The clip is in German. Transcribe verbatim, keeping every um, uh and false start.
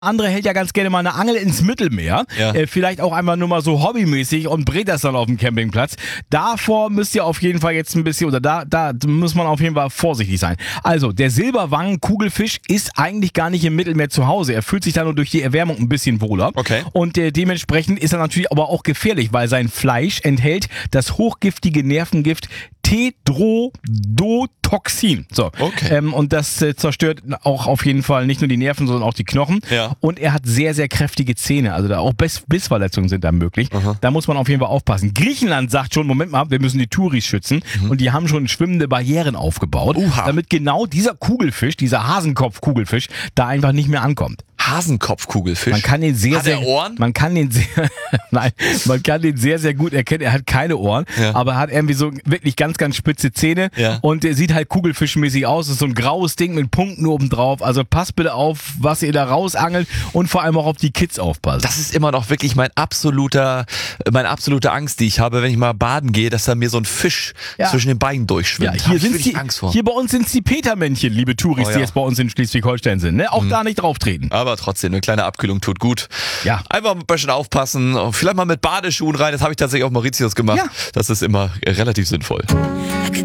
Andere hält ja ganz gerne mal eine Angel ins Mittelmeer. Ja. Äh, vielleicht auch einmal nur mal so hobbymäßig und brät das dann auf dem Campingplatz. Davor müsst ihr auf jeden Fall jetzt ein bisschen, oder da, da muss man auf jeden Fall vorsichtig sein. Also, der Silberwangen-Kugelfisch ist eigentlich gar nicht im Mittelmeer zu Hause. Er fühlt sich da nur durch die Erwärmung ein bisschen wohler. Okay. Und äh, dementsprechend ist er natürlich aber auch gefährlich, weil sein Fleisch enthält das hochgiftige Nervengift Tetrodotoxin. So. Okay. Ähm, und das äh, zerstört auch auf jeden Fall nicht nur die Nerven, sondern auch die Knochen. Ja. Und er hat sehr, sehr kräftige Zähne. Also da auch Biss- Bissverletzungen sind da möglich. Aha. Da muss man auf jeden Fall aufpassen. Griechenland sagt schon, Moment mal, wir müssen die Touris schützen. Mhm. Und die haben schon schwimmende Barrieren aufgebaut, Uha. damit genau dieser Kugelfisch, dieser Hasenkopf-Kugelfisch, da einfach nicht mehr ankommt. Hasenkopfkugelfisch. Man kann den sehr, Hat sehr, er Ohren? Man kann den sehr, nein, man kann den sehr, sehr gut erkennen. Er hat keine Ohren, Ja. aber er hat irgendwie so wirklich ganz, ganz spitze Zähne. Ja. Und der sieht halt kugelfischmäßig aus. Das ist so ein graues Ding mit Punkten oben drauf. Also passt bitte auf, was ihr da rausangelt und vor allem auch auf die Kids aufpasst. Das ist immer noch wirklich mein absoluter, meine absolute Angst, die ich habe, wenn ich mal baden gehe, dass da mir so ein Fisch Ja. zwischen den Beinen durchschwimmt. Ja, Da hab hier ich sind wirklich die, Angst vor. hier bei uns sind es die Petermännchen, liebe Touris, Oh ja. die jetzt bei uns in Schleswig-Holstein sind. Ne? Auch da nicht drauf treten. Aber trotzdem, eine kleine Abkühlung tut gut. Ja. Einfach ein bisschen aufpassen. Vielleicht mal mit Badeschuhen rein. Das habe ich tatsächlich auf Mauritius gemacht. Ja. Das ist immer relativ sinnvoll.